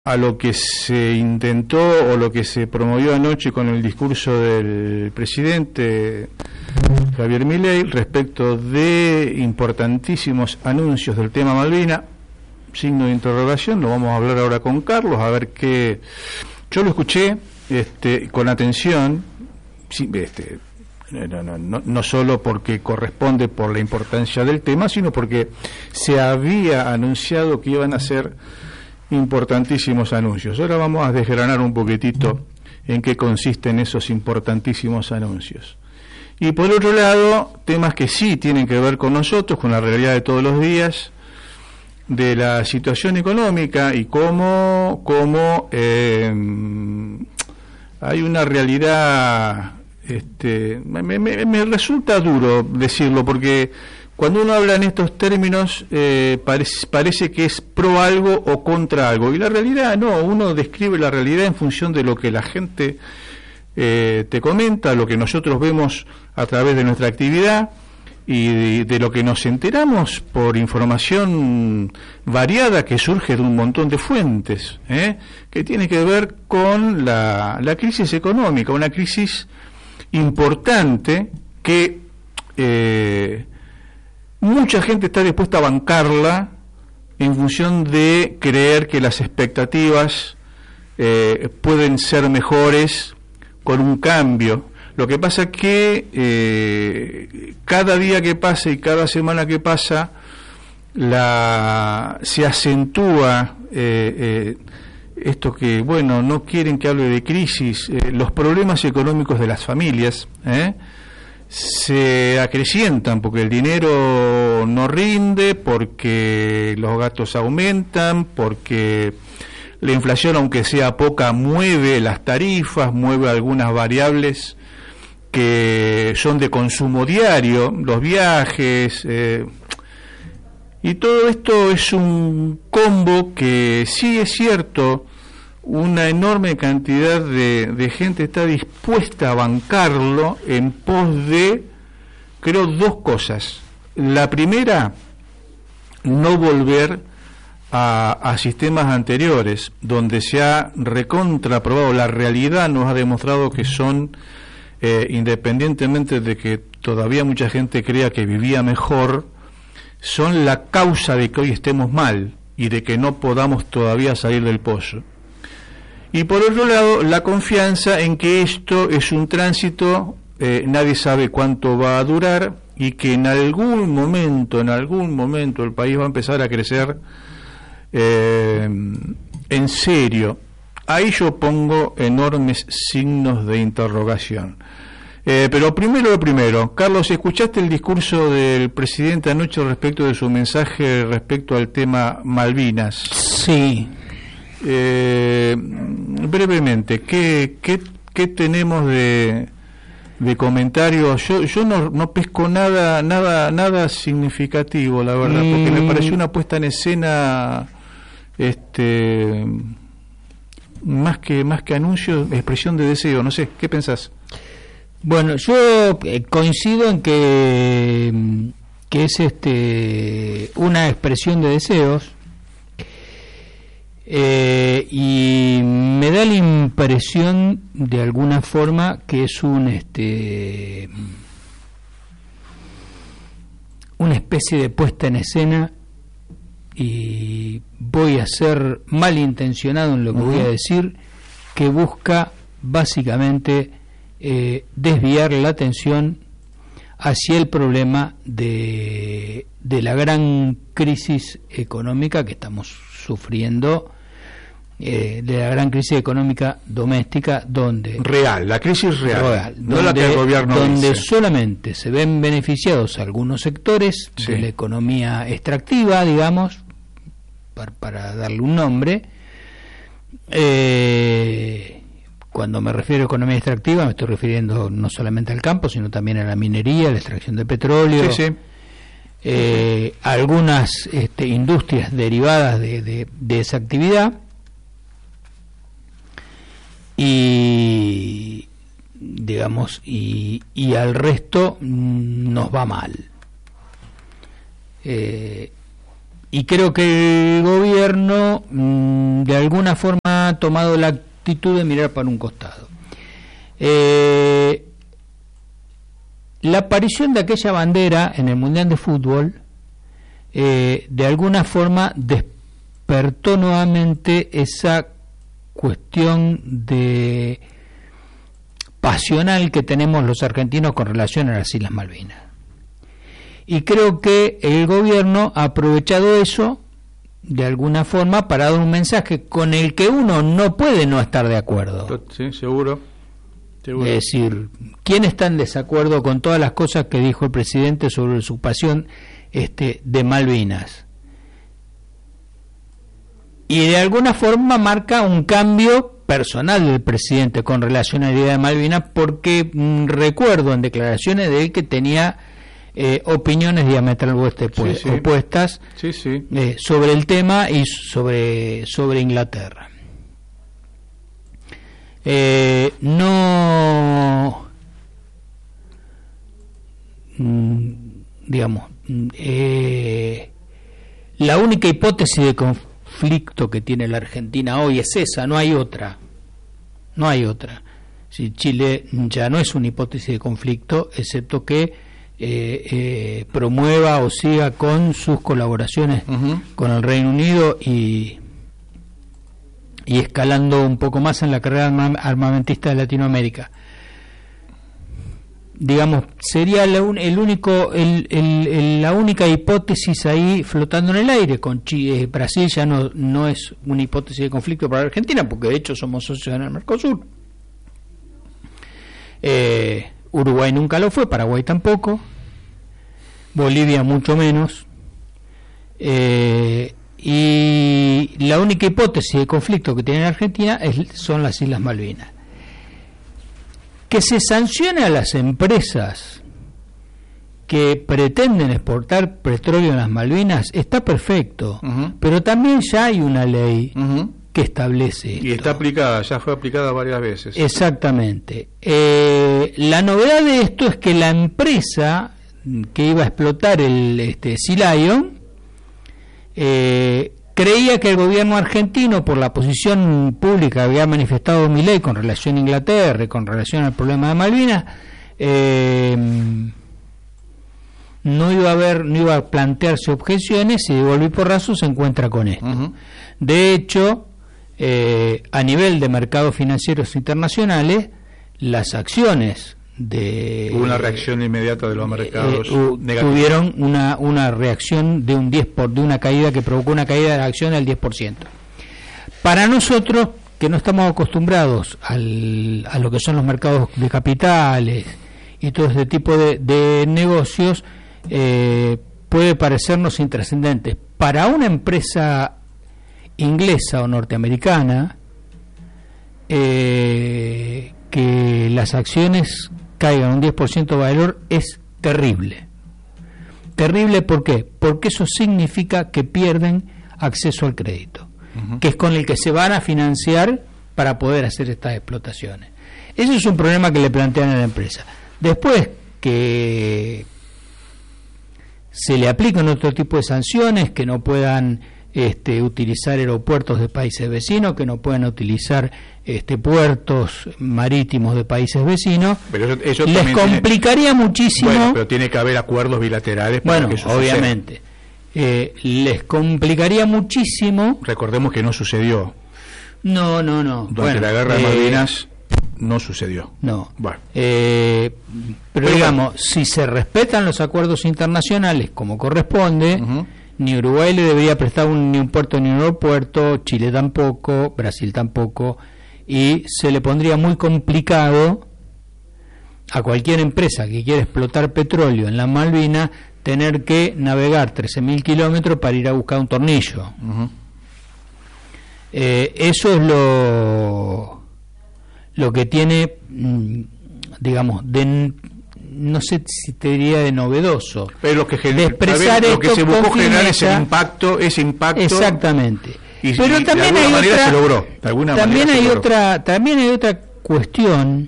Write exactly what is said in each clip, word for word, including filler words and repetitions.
a lo que se intentó o lo que se promovió anoche con el discurso del presidente Javier Milei respecto de importantísimos anuncios del tema Malvina, signo de interrogación. Lo vamos a hablar ahora con Carlos, a ver qué. Yo lo escuché este, con atención, sí, este, no, no, no, no solo porque corresponde por la importancia del tema, sino porque se había anunciado que iban a ser importantísimos anuncios. Ahora vamos a desgranar un poquitito en qué consisten esos importantísimos anuncios. Y por otro lado, temas que sí tienen que ver con nosotros, con la realidad de todos los días, de la situación económica y cómo, cómo eh, hay una realidad, este, me, me, me resulta duro decirlo, porque cuando uno habla en estos términos eh, parece, parece que es pro algo o contra algo, y la realidad no, uno describe la realidad en función de lo que la gente eh, te comenta, lo que nosotros vemos a través de nuestra actividad y de, de lo que nos enteramos por información variada que surge de un montón de fuentes, ¿eh? que tiene que ver con la, la crisis económica, una crisis importante que eh, mucha gente está dispuesta a bancarla en función de creer que las expectativas eh, pueden ser mejores con un cambio. Lo que pasa es que eh, cada día que pasa y cada semana que pasa la, se acentúa eh, eh, esto que, bueno, no quieren que hable de crisis, eh, los problemas económicos de las familias, ¿eh? se acrecientan porque el dinero no rinde, porque los gastos aumentan, porque la inflación, aunque sea poca, mueve las tarifas, mueve algunas variables que son de consumo diario, los viajes, eh, y todo esto es un combo que sí es cierto, una enorme cantidad de, de gente está dispuesta a bancarlo en pos de, creo, dos cosas. La primera, no volver a, a sistemas anteriores, donde se ha recontraprobado, la realidad nos ha demostrado que son, eh, independientemente de que todavía mucha gente crea que vivía mejor, son la causa de que hoy estemos mal y de que no podamos todavía salir del pozo. Y por otro lado, la confianza en que esto es un tránsito, eh, nadie sabe cuánto va a durar y que en algún momento, en algún momento el país va a empezar a crecer eh, en serio. Ahí yo pongo enormes signos de interrogación. Eh, pero primero lo primero, Carlos, ¿escuchaste el discurso del presidente anoche respecto de su mensaje respecto al tema Malvinas? Sí. Eh, brevemente, ¿qué, qué, qué tenemos de, de comentarios? Yo, yo no, no pesco nada, nada, nada significativo, la verdad, mm. porque me pareció una puesta en escena, este, más que, más que anuncio, expresión de deseo. No sé, ¿qué pensás? Bueno, yo eh, coincido en que, que es este, una expresión de deseos. Eh, y me da la impresión de alguna forma que es un este una especie de puesta en escena, y voy a ser malintencionado en lo que uh-huh. voy a decir, que busca básicamente eh, desviar la atención hacia el problema de, de la gran crisis económica que estamos sufriendo, eh, de la gran crisis económica doméstica, donde real, la crisis real, real no donde, la que el gobierno donde dice. Solamente se ven beneficiados algunos sectores sí. de la economía extractiva, digamos, para, para darle un nombre. Eh, cuando me refiero a economía extractiva me estoy refiriendo no solamente al campo, sino también a la minería, a la extracción de petróleo, sí, sí. Eh, algunas este, industrias derivadas de, de, de esa actividad, y digamos y, y al resto nos va mal. Eh, y creo que el gobierno mmm, de alguna forma ha tomado la actitud de mirar para un costado. Eh, la aparición de aquella bandera en el Mundial de Fútbol eh, de alguna forma despertó nuevamente esa cuestión de pasional que tenemos los argentinos con relación a las Islas Malvinas. Y creo que el gobierno ha aprovechado eso de alguna forma para dar un mensaje con el que uno no puede no estar de acuerdo. Sí, seguro. seguro. Es decir, ¿quién está en desacuerdo con todas las cosas que dijo el presidente sobre la usurpación este, de Malvinas? Y de alguna forma marca un cambio personal del presidente con relación a la idea de Malvinas, porque mmm, recuerdo en declaraciones de él que tenía eh, opiniones diametralmente sí, sí. opuestas sí, sí. Eh, sobre el tema y sobre, sobre Inglaterra. Eh, no, mmm, digamos, eh, la única hipótesis de conflicto que tiene la Argentina hoy es esa, no hay otra. No hay otra. Si Chile ya no es una hipótesis de conflicto, excepto que eh, eh, promueva o siga con sus colaboraciones uh-huh. con el Reino Unido y, y escalando un poco más en la carrera armamentista de Latinoamérica. Digamos, sería la un, el único, el, el, el, la única hipótesis ahí flotando en el aire. Con Chile, Brasil ya no, no es una hipótesis de conflicto para Argentina, porque de hecho somos socios en el Mercosur. Eh, Uruguay nunca lo fue, Paraguay tampoco, Bolivia mucho menos. Eh, y la única hipótesis de conflicto que tiene Argentina es, son las Islas Malvinas. Que se sancione a las empresas que pretenden exportar petróleo en las Malvinas está perfecto, uh-huh. pero también ya hay una ley uh-huh. que establece esto. Y está aplicada, ya fue aplicada varias veces. Exactamente. Eh, la novedad de esto es que la empresa que iba a explotar el este, Sea Lion eh, creía que el gobierno argentino, por la posición pública que había manifestado Milei con relación a Inglaterra y con relación al problema de Malvinas, eh, no iba a haber, no iba a plantearse objeciones, y de golpe y porrazo se encuentra con esto. Uh-huh. De hecho, eh, a nivel de mercados financieros internacionales, las acciones de hubo una reacción inmediata de los mercados eh, uh, tuvieron una una reacción de un diez por de una caída que provocó una caída de la acción del diez por ciento. Para nosotros, que no estamos acostumbrados al, a lo que son los mercados de capitales y todo este tipo de, de negocios, eh, puede parecernos intrascendentes. Para una empresa inglesa o norteamericana, eh, que las acciones caigan un diez por ciento de valor es terrible. Terrible, ¿por qué? Porque eso significa que pierden acceso al crédito, uh-huh. que es con el que se van a financiar para poder hacer estas explotaciones. Ese es un problema que le plantean a la empresa. Después que se le aplican otro tipo de sanciones, que no puedan este, utilizar aeropuertos de países vecinos, que no puedan utilizar este, puertos marítimos de países vecinos, pero eso, eso les complicaría tiene, muchísimo. Bueno, pero tiene que haber acuerdos bilaterales para bueno, que eso obviamente eh, les complicaría muchísimo. Recordemos que no sucedió. No, no, no. Durante bueno, la guerra de eh, Malvinas no sucedió. No. Bueno. Eh, pero, pero digamos, bueno. si se respetan los acuerdos internacionales como corresponde, uh-huh. ni Uruguay le debería prestar un, ni un puerto ni un aeropuerto, Chile tampoco, Brasil tampoco, y se le pondría muy complicado a cualquier empresa que quiera explotar petróleo en las Malvinas tener que navegar trece mil kilómetros para ir a buscar un tornillo. Uh-huh. Eh, eso es lo lo que tiene, digamos, de, no sé si te diría de novedoso, pero lo que, gener, de expresar lo que esto se buscó generar ese impacto, ese impacto. Exactamente. Y, pero y también de alguna hay manera otra, se logró. De alguna también manera hay se logró. otra, también hay otra cuestión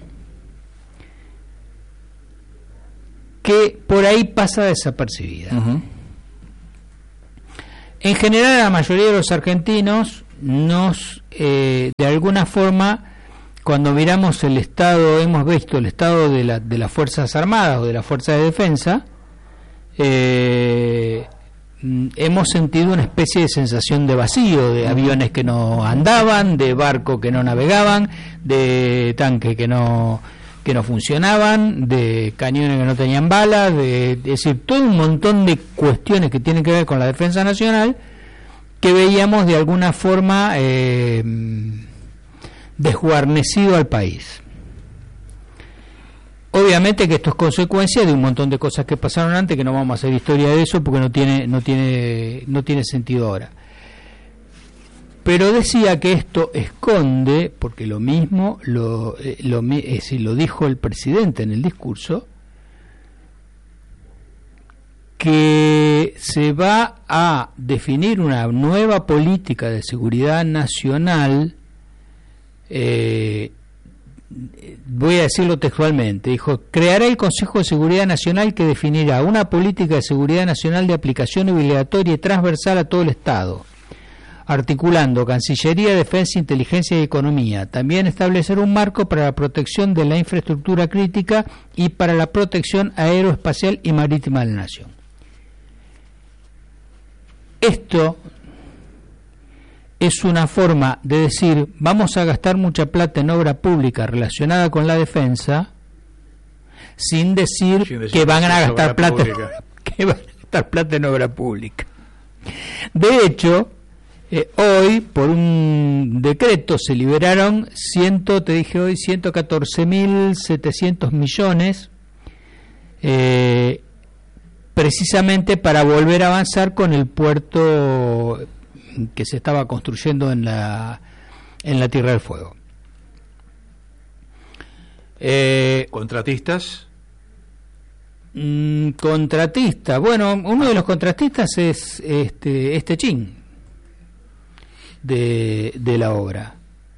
que por ahí pasa desapercibida. Uh-huh. En general, la mayoría de los argentinos nos, eh, de alguna forma, cuando miramos el estado, hemos visto el estado de, la, de las Fuerzas Armadas o de las Fuerzas de Defensa, eh, hemos sentido una especie de sensación de vacío, de aviones que no andaban, de barcos que no navegaban, de tanques que no que no funcionaban, de cañones que no tenían balas, de, es decir, todo un montón de cuestiones que tienen que ver con la defensa nacional que veíamos de alguna forma eh, desguarnecido al país. Obviamente que esto es consecuencia de un montón de cosas que pasaron antes, que no vamos a hacer historia de eso porque no tiene no tiene no tiene sentido ahora. Pero decía que esto esconde, porque lo mismo lo eh, lo es decir, lo dijo el presidente en el discurso, que se va a definir una nueva política de seguridad nacional. eh, Voy a decirlo textualmente, dijo: creará el Consejo de Seguridad Nacional que definirá una política de seguridad nacional de aplicación obligatoria y transversal a todo el Estado, articulando Cancillería, Defensa, Inteligencia y Economía. También establecer un marco para la protección de la infraestructura crítica y para la protección aeroespacial y marítima de la nación. Esto es una forma de decir: vamos a gastar mucha plata en obra pública relacionada con la defensa, sin decir, sin decir que van a gastar plata en, que van a gastar plata en obra pública. De hecho, eh, hoy por un decreto se liberaron ciento, te dije hoy, ciento catorce mil setecientos millones, eh, precisamente para volver a avanzar con el puerto que se estaba construyendo en la en la Tierra del Fuego. Eh, ¿Contratistas? Mm, contratista. Bueno, uno de los contratistas es este este Chin de, de la obra.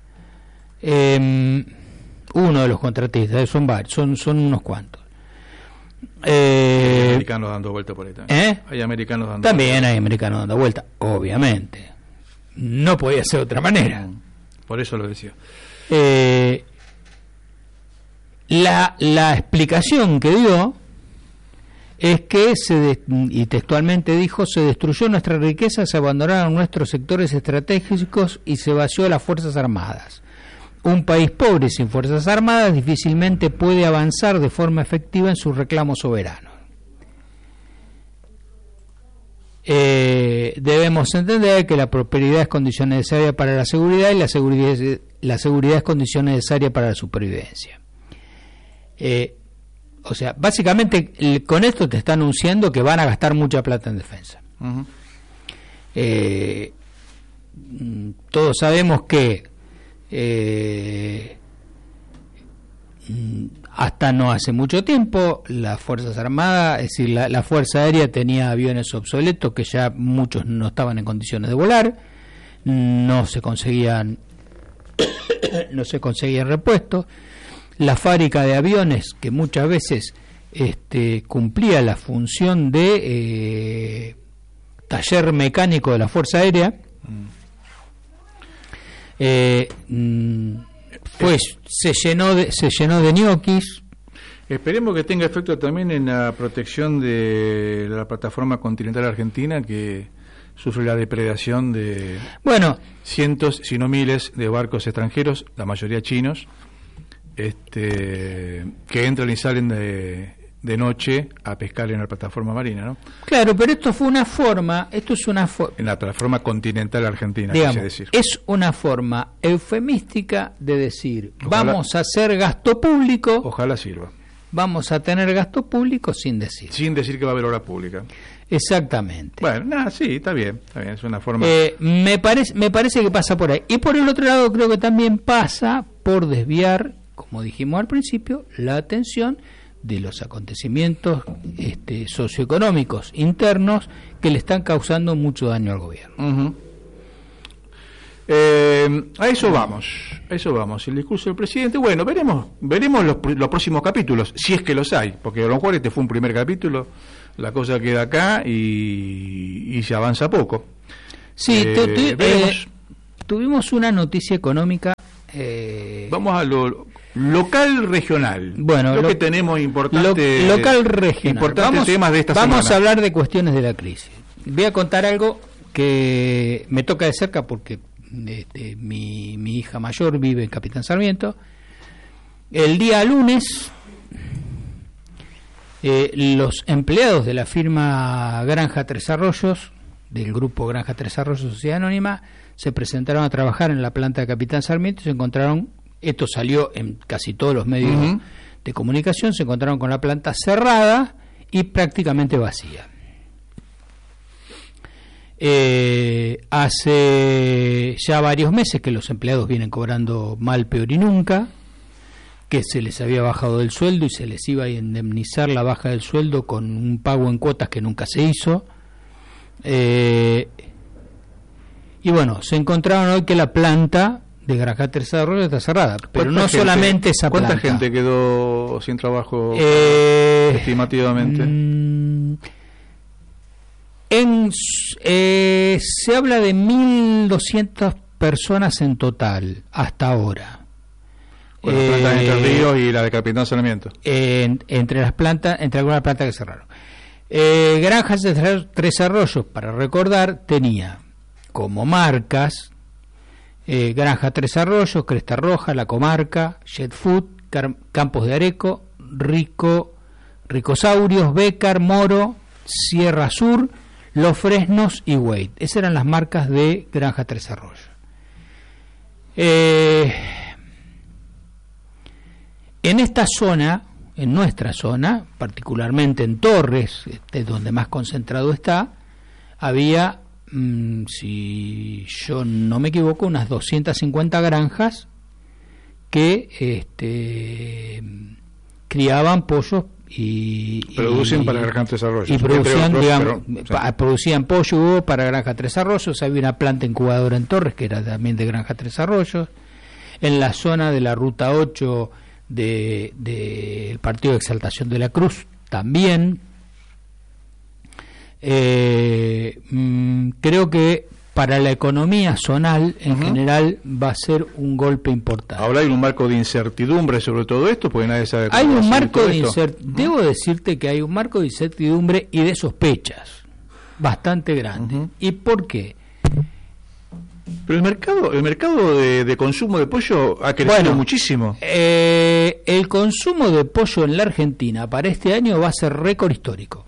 Eh, uno de los contratistas, son varios, son, son unos cuantos. Eh, hay americanos dando vuelta por ahí también. ¿Eh? Hay americanos dando también vuelta. hay americanos dando vuelta, obviamente. No podía ser de otra manera. Por eso lo decía. Eh, la, la explicación que dio es que, se de, y textualmente dijo: se destruyó nuestra riqueza, se abandonaron nuestros sectores estratégicos y se vació las Fuerzas Armadas. Un país pobre sin Fuerzas Armadas difícilmente puede avanzar de forma efectiva en sus reclamos soberanos. Eh, debemos entender que la prosperidad es condición necesaria para la seguridad y la seguridad, la seguridad es condición necesaria para la supervivencia. Eh, o sea, básicamente el, con esto te está anunciando que van a gastar mucha plata en defensa. Uh-huh. Eh, todos sabemos que Eh, hasta no hace mucho tiempo las Fuerzas Armadas, es decir, la, la Fuerza Aérea tenía aviones obsoletos que ya muchos no estaban en condiciones de volar, no se conseguían no se conseguían repuestos. La fábrica de aviones, que muchas veces este, cumplía la función de eh, taller mecánico de la Fuerza Aérea, mm. Eh, pues se llenó de se llenó de ñoquis. Esperemos que tenga efecto también en la protección de la plataforma continental argentina, que sufre la depredación de bueno cientos, si no miles, de barcos extranjeros, la mayoría chinos, este que entran y salen de de noche a pescar en la plataforma marina, ¿no? Claro, pero esto fue una forma, esto es una forma... En la plataforma continental argentina, digamos, decir. Es una forma eufemística de decir: ojalá, vamos a hacer gasto público... Ojalá sirva. Vamos a tener gasto público sin decir. Sin decir que va a haber obra pública. Exactamente. Bueno, nada, sí, está bien, está bien, es una forma... Eh, me, parece, me parece que pasa por ahí. Y por el otro lado creo que también pasa por desviar, como dijimos al principio, la atención de los acontecimientos este, socioeconómicos internos que le están causando mucho daño al gobierno. Uh-huh. Eh, a eso vamos, a eso vamos. El discurso del presidente, bueno, veremos, veremos los, los próximos capítulos, si es que los hay, porque a lo mejor este fue un primer capítulo, la cosa queda acá y, y se avanza poco. Sí, eh, tu, tu, veremos. eh, tuvimos una noticia económica. Eh, Vamos a lo local regional. Bueno, lo, lo que tenemos importante, lo, local regional. importantes vamos, temas de esta vamos semana. a hablar de cuestiones de la crisis. Voy a contar algo que me toca de cerca porque este, mi, mi hija mayor vive en Capitán Sarmiento. El día lunes, eh, los empleados de la firma Granja Tres Arroyos, del grupo Granja Tres Arroyos Sociedad Anónima, se presentaron a trabajar en la planta de Capitán Sarmiento y se encontraron, esto salió en casi todos los medios uh-huh. de comunicación, se encontraron con la planta cerrada y prácticamente vacía. Eh, hace ya varios meses que los empleados vienen cobrando mal, peor y nunca, que se les había bajado el sueldo y se les iba a indemnizar la baja del sueldo con un pago en cuotas que nunca se hizo. Eh, y bueno, se encontraron hoy que la planta de Granja Tres Arroyos está cerrada, pero no gente, solamente esa planta. ¿Cuánta gente quedó sin trabajo eh, estimativamente? Mmm, en, eh, se habla de mil doscientas personas en total hasta ahora. Con las plantas de Entre Ríos y la de Capitán Sarmiento. Eh, entre las plantas, entre algunas plantas que cerraron. Eh, Granjas de Tres Arroyos, para recordar, tenía como marcas eh, Granja Tres Arroyos, Cresta Roja, La Comarca, Jet Food, Car- Campos de Areco, Rico, Ricosaurios, Bécar, Moro, Sierra Sur, Los Fresnos y Wade. Esas eran las marcas de Granja Tres Arroyos. Eh, en esta zona, en nuestra zona, particularmente en Torres, este, donde más concentrado está, había, mmm, si yo no me equivoco, unas doscientas cincuenta granjas que este, criaban pollos y producen y, para Granja Tres Arroyos y producían, pero, digamos, pero, sí. pa, producían pollo para Granja Tres Arroyos. Había una planta incubadora en Torres que era también de Granja Tres Arroyos. En la zona de la ruta ocho de, de el Partido de Exaltación de la Cruz también. Eh, mmm, creo que para la economía zonal en uh-huh. general va a ser un golpe importante. Ahora hay un marco de incertidumbre sobre todo esto, porque nadie sabe cómo hay va un a marco de incertidumbre. Uh-huh. Debo decirte que hay un marco de incertidumbre y de sospechas bastante grande. Uh-huh. ¿Y por qué? Pero el mercado, el mercado de, de consumo de pollo ha crecido bueno, muchísimo. Eh, el consumo de pollo en la Argentina para este año va a ser récord histórico.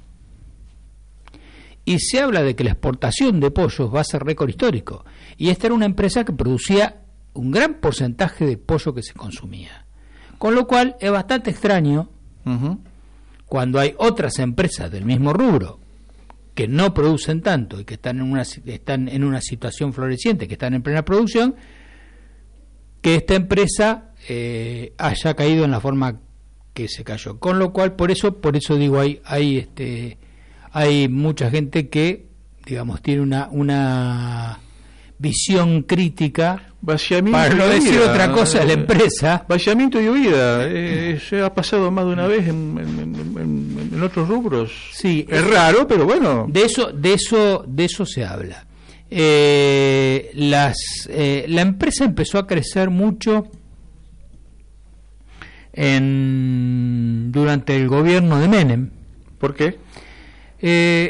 Y se habla de que la exportación de pollos va a ser récord histórico. Y esta era una empresa que producía un gran porcentaje de pollo que se consumía. Con lo cual es bastante extraño uh-huh. cuando hay otras empresas del mismo rubro que no producen tanto y que están en una están en una situación floreciente, que están en plena producción, que esta empresa eh, haya caído en la forma que se cayó. Con lo cual, por eso, por eso digo, hay, hay este hay mucha gente que, digamos, tiene una una visión crítica, para no decir otra cosa, de la empresa. Vaciamiento y huida, eh, se ha pasado más de una vez en, en, en, en otros rubros. Sí, es, es raro, pero bueno. De eso, de eso, de eso se habla. Eh, las, eh, la empresa empezó a crecer mucho en durante el gobierno de Menem. ¿Por qué? Eh,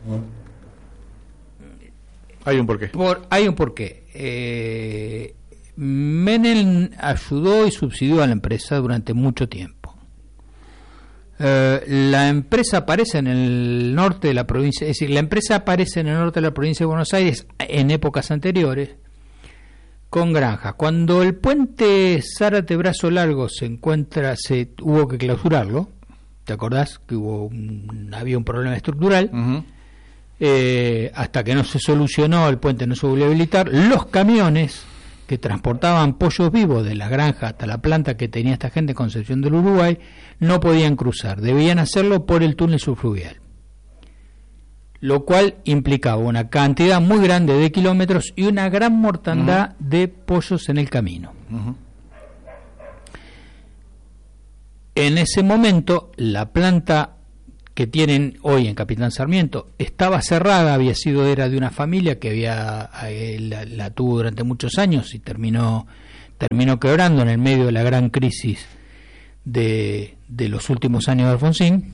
hay un porqué. Por, hay un porqué. Eh, Menem ayudó y subsidió a la empresa durante mucho tiempo. Eh, la empresa aparece en el norte de la provincia, es decir, la empresa aparece en el norte de la provincia de Buenos Aires en épocas anteriores con granjas. Cuando el puente Zárate Brazo Largo se encuentra, se hubo que clausurarlo. ¿Te acordás que hubo un, había un problema estructural? Uh-huh. Eh, hasta que no se solucionó, el puente no se volvió a habilitar. Los camiones que transportaban pollos vivos de la granja hasta la planta que tenía esta gente en Concepción del Uruguay no podían cruzar, debían hacerlo por el túnel subfluvial, lo cual implicaba una cantidad muy grande de kilómetros y una gran mortandad uh-huh. de pollos en el camino. Uh-huh. En ese momento la planta que tienen hoy en Capitán Sarmiento estaba cerrada, había sido era de una familia que había eh, la, la tuvo durante muchos años y terminó terminó quebrando en el medio de la gran crisis de, de los últimos años de Alfonsín.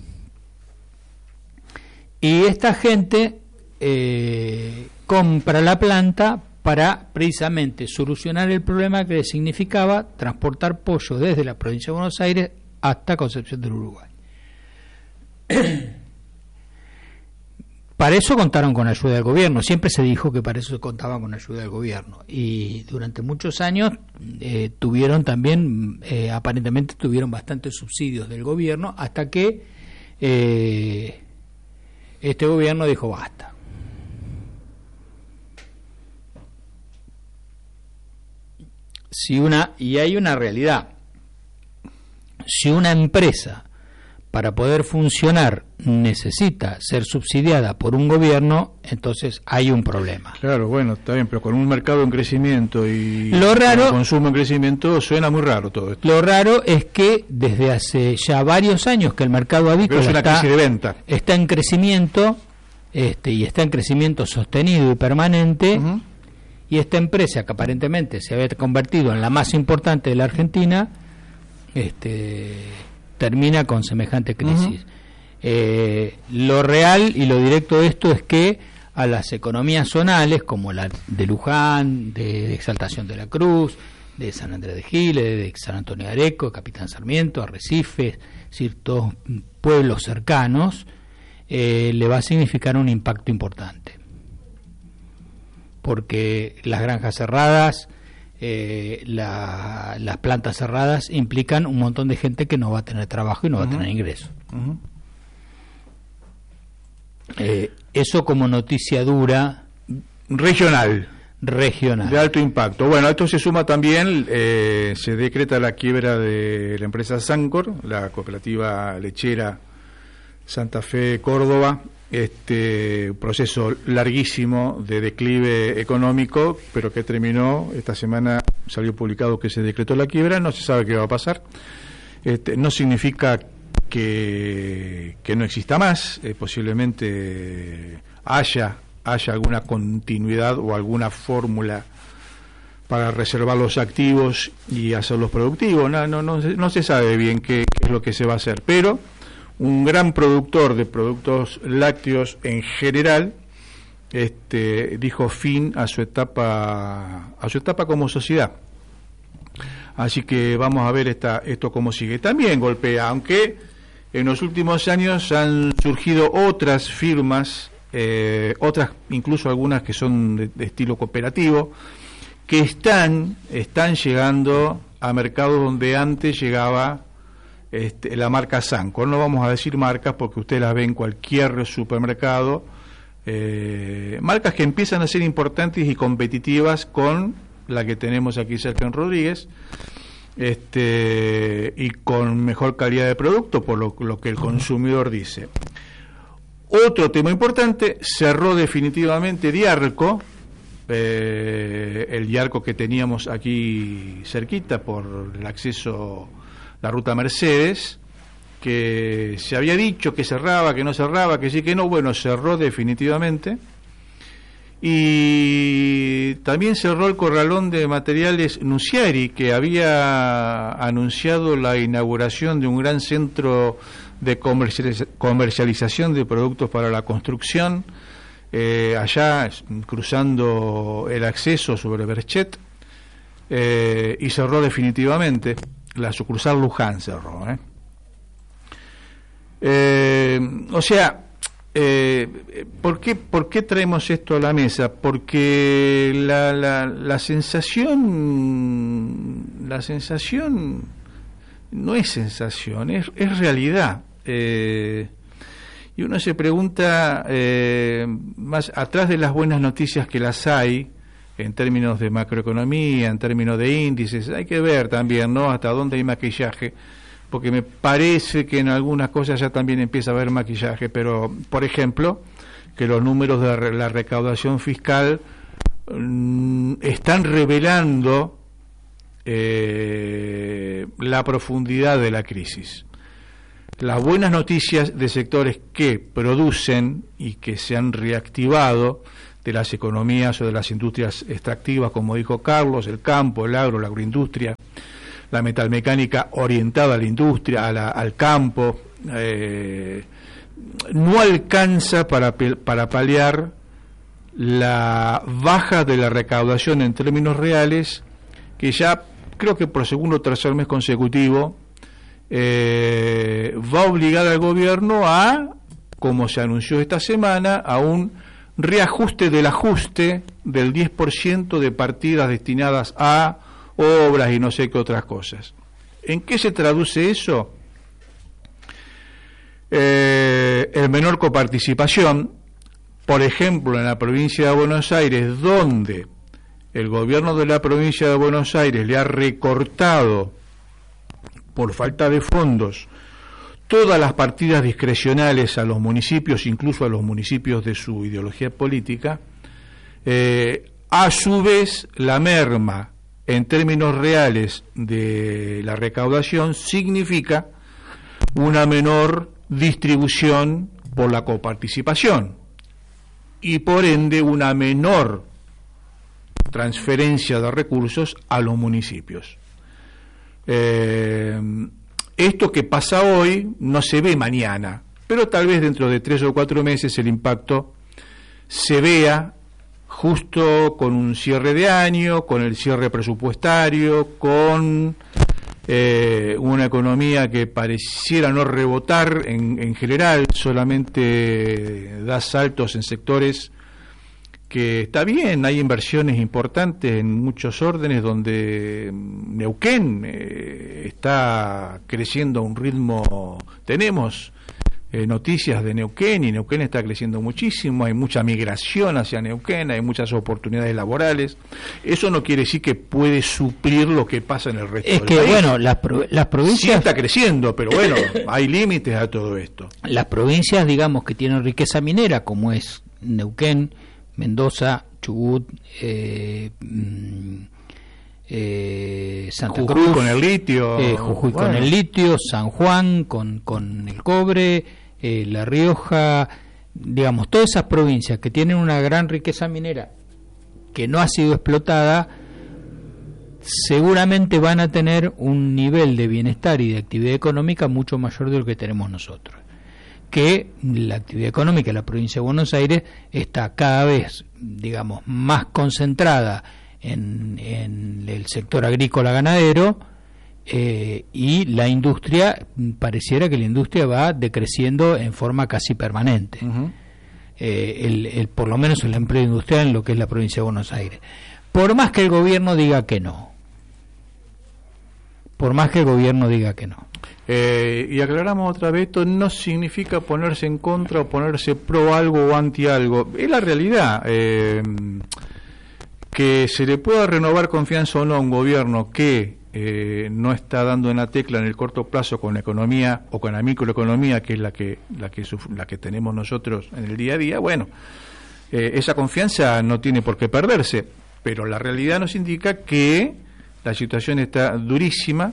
Y esta gente eh, compra la planta para precisamente solucionar el problema que significaba transportar pollo desde la provincia de Buenos Aires hasta Concepción del Uruguay. Para eso contaron con ayuda del gobierno, siempre se dijo que para eso contaban con ayuda del gobierno, y durante muchos años eh, tuvieron también, eh, aparentemente tuvieron bastantes subsidios del gobierno, hasta que eh, este gobierno dijo basta. Si una, y hay una realidad, si una empresa para poder funcionar necesita ser subsidiada por un gobierno, entonces hay un problema. Claro, bueno, está bien, pero con un mercado en crecimiento y lo raro, un consumo en crecimiento suena muy raro todo esto. Lo raro es que desde hace ya varios años que el mercado avícola es una está, crisis de venta. está en crecimiento, este, y está en crecimiento sostenido y permanente, uh-huh. Y esta empresa que aparentemente se había convertido en la más importante de la Argentina, este, termina con semejante crisis. Uh-huh. Eh, lo real y lo directo de esto es que a las economías zonales como la de Luján, de, de Exaltación de la Cruz, de San Andrés de Giles, de San Antonio de Areco, Capitán Sarmiento, Arrecifes, es decir, todos pueblos cercanos, eh, le va a significar un impacto importante, porque las granjas cerradas, eh, la, las plantas cerradas implican un montón de gente que no va a tener trabajo y no uh-huh. va a tener ingresos. Uh-huh. Eh, eso como noticia dura regional regional de alto impacto. Bueno, a esto se suma también, eh, se decreta la quiebra de la empresa Sancor, la cooperativa lechera Santa Fe Córdoba. Este proceso larguísimo de declive económico, pero que terminó esta semana. Salió publicado que se decretó la quiebra, no se sabe qué va a pasar. Este, no significa que, que no exista más, eh, posiblemente haya, haya alguna continuidad o alguna fórmula para reservar los activos y hacerlos productivos. No, no, no, no se sabe bien qué, qué es lo que se va a hacer, pero un gran productor de productos lácteos en general este, dijo fin a su etapa a su etapa como sociedad. Así que vamos a ver esta, esto cómo sigue. También golpea, aunque en los últimos años han surgido otras firmas, eh, otras incluso algunas que son de, de estilo cooperativo, que están están llegando a mercados donde antes llegaba Este, la marca Sancor. No vamos a decir marcas porque usted las ve en cualquier supermercado, eh, marcas que empiezan a ser importantes y competitivas con la que tenemos aquí cerca en Rodríguez, este, y con mejor calidad de producto, por lo, lo que el consumidor dice. Otro tema importante, cerró definitivamente Diarco, eh, el Diarco que teníamos aquí cerquita por el acceso, la ruta Mercedes, que se había dicho que cerraba, que no cerraba, que sí, que no. Bueno, cerró definitivamente. Y también cerró el corralón de materiales Nuciari, que había anunciado la inauguración de un gran centro de comercializ- comercialización de productos para la construcción, eh, allá cruzando el acceso sobre Berchet, eh, y cerró definitivamente. La sucursal Luján cerró, ¿eh? Eh, o sea, eh, ¿por qué, ¿por qué traemos esto a la mesa? Porque la, la, la sensación, la sensación no es sensación, es, es realidad. Eh, y uno se pregunta, eh, más atrás de las buenas noticias que las hay, en términos de macroeconomía, en términos de índices, hay que ver también, ¿no?, hasta dónde hay maquillaje, porque me parece que en algunas cosas ya también empieza a haber maquillaje, pero, por ejemplo, que los números de la recaudación fiscal mmm, están revelando eh, la profundidad de la crisis. las buenas noticias de sectores que producen y que se han reactivado, de las economías o de las industrias extractivas, como dijo Carlos, el campo, el agro, la agroindustria, la metalmecánica orientada a la industria, a la, al campo, eh, no alcanza para, para paliar la baja de la recaudación en términos reales, que ya creo que por segundo o tercer mes consecutivo eh, va a obligar al gobierno a, como se anunció esta semana, a un reajuste del ajuste del diez por ciento de partidas destinadas a obras y no sé qué otras cosas. ¿En qué se traduce eso? Eh, en menor coparticipación, por ejemplo, en la provincia de Buenos Aires, donde el gobierno de la provincia de Buenos Aires le ha recortado, por falta de fondos, todas las partidas discrecionales a los municipios, incluso a los municipios de su ideología política, eh, a su vez la merma en términos reales de la recaudación significa una menor distribución por la coparticipación y por ende una menor transferencia de recursos a los municipios. Eh, Esto que pasa hoy no se ve mañana, pero tal vez dentro de tres o cuatro meses el impacto se vea justo con un cierre de año, con el cierre presupuestario, con eh, una economía que pareciera no rebotar en, en general, solamente da saltos en sectores que está bien, hay inversiones importantes en muchos órdenes donde Neuquén eh, está creciendo a un ritmo, tenemos eh, noticias de Neuquén y Neuquén está creciendo muchísimo, hay mucha migración hacia Neuquén, hay muchas oportunidades laborales, eso no quiere decir que puede suplir lo que pasa en el resto es del que, país. Bueno, las, pro, las provincias... Sí está creciendo, pero bueno, hay límites a todo esto. Las provincias, digamos, que tienen riqueza minera, como es Neuquén, Mendoza, Chubut, eh, eh, Santa Jujuy Cruz, con el litio, eh, Jujuy bueno. con el litio, San Juan con, con el cobre, eh, La Rioja, digamos, todas esas provincias que tienen una gran riqueza minera que no ha sido explotada, seguramente van a tener un nivel de bienestar y de actividad económica mucho mayor de lo que tenemos nosotros. Que la actividad económica de la provincia de Buenos Aires está cada vez, digamos, más concentrada en, en el sector agrícola ganadero eh, y la industria, pareciera que la industria va decreciendo en forma casi permanente. Uh-huh. eh, el, el, por lo menos el empleo industrial en lo que es la provincia de Buenos Aires. Por más que el gobierno diga que no. Por más que el gobierno diga que no. Eh, y aclaramos otra vez, esto no significa ponerse en contra o ponerse pro algo o anti algo, es la realidad. Eh, que se le pueda renovar confianza o no a un gobierno que eh, no está dando en la tecla en el corto plazo con la economía o con la microeconomía, que es la que la que la que tenemos nosotros en el día a día, bueno, eh, esa confianza no tiene por qué perderse, pero la realidad nos indica que la situación está durísima.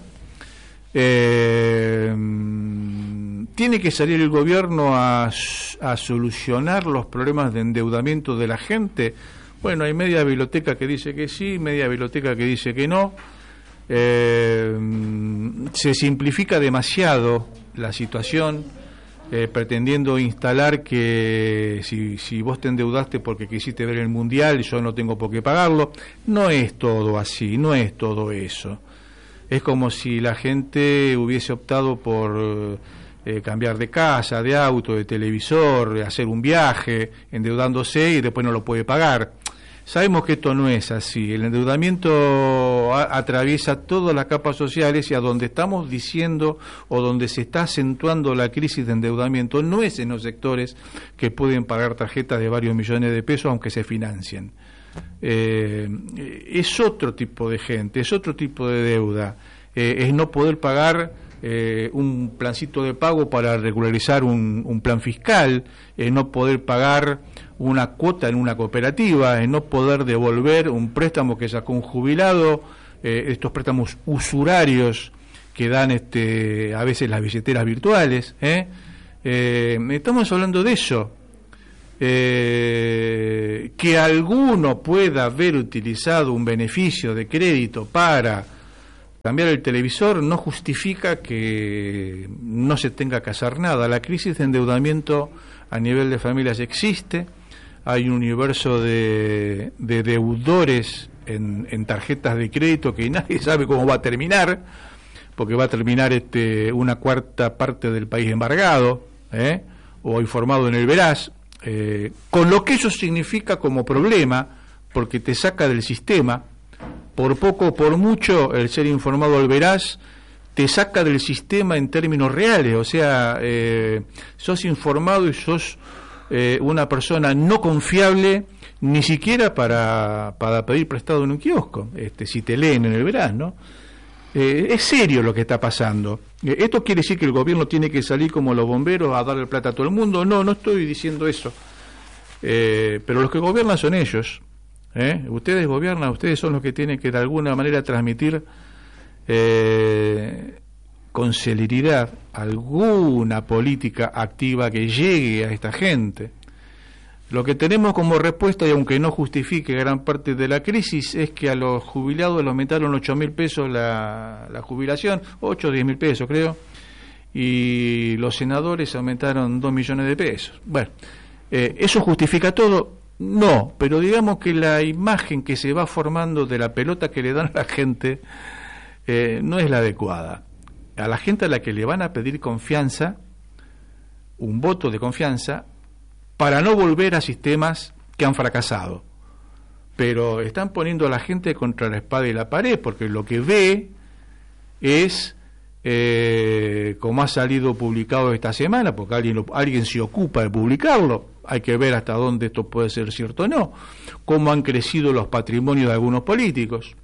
Eh, tiene que salir el gobierno a, a solucionar los problemas de endeudamiento de la gente. Bueno, hay media biblioteca que dice que sí, media biblioteca que dice que no. Eh, se simplifica demasiado la situación, eh, pretendiendo instalar que si, si vos te endeudaste porque quisiste ver el mundial, yo no tengo por qué pagarlo. No es todo así, no es todo eso. Es como si la gente hubiese optado por eh, cambiar de casa, de auto, de televisor, hacer un viaje, endeudándose y después no lo puede pagar. Sabemos que esto no es así. El endeudamiento a, atraviesa todas las capas sociales y a donde estamos diciendo o donde se está acentuando la crisis de endeudamiento no es en los sectores que pueden pagar tarjetas de varios millones de pesos aunque se financien. Eh, es otro tipo de gente, es otro tipo de deuda, eh, es no poder pagar eh, un plancito de pago para regularizar un, un plan fiscal, es no poder pagar una cuota en una cooperativa, es no poder devolver un préstamo que sacó un jubilado, eh, estos préstamos usurarios que dan este, a veces las billeteras virtuales, ¿eh? Eh, estamos hablando de eso. Eh, que alguno pueda haber utilizado un beneficio de crédito para cambiar el televisor no justifica que no se tenga que hacer nada. La crisis de endeudamiento a nivel de familias existe, hay un universo de, de deudores en, en tarjetas de crédito que nadie sabe cómo va a terminar, porque va a terminar este, una cuarta parte del país embargado, ¿eh? o informado en el veraz. Eh, con lo que eso significa como problema, porque te saca del sistema, por poco o por mucho, el ser informado al veraz te saca del sistema en términos reales, o sea, eh, sos informado y sos eh, una persona no confiable, ni siquiera para, para pedir prestado en un kiosco, este, si te leen en el veraz, ¿no? Eh, es serio lo que está pasando. Eh, ¿Esto quiere decir que el gobierno tiene que salir como los bomberos a darle plata a todo el mundo? No, no estoy diciendo eso. Eh, pero los que gobiernan son ellos. ¿eh? Ustedes gobiernan, ustedes son los que tienen que de alguna manera transmitir eh, con celeridad alguna política activa que llegue a esta gente. Lo que tenemos como respuesta, y aunque no justifique gran parte de la crisis, es que a los jubilados le aumentaron ocho mil pesos la, la jubilación, ocho o diez mil pesos creo, y los senadores aumentaron dos millones de pesos. Bueno, eh, ¿eso justifica todo? No, pero digamos que la imagen que se va formando de la pelota que le dan a la gente eh, no es la adecuada. A la gente a la que le van a pedir confianza, un voto de confianza, para no volver a sistemas que han fracasado. Pero están poniendo a la gente contra la espada y la pared, porque lo que ve es, eh, como ha salido publicado esta semana, porque alguien, lo, alguien se ocupa de publicarlo, hay que ver hasta dónde esto puede ser cierto o no, cómo han crecido los patrimonios de algunos políticos.